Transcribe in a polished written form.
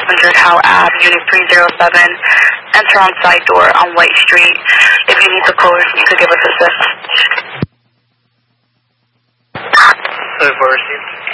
500 Howe Ave, Unit 307. Enter on side door on White Street. If you need the code, you could give us a sip. Sorry for received.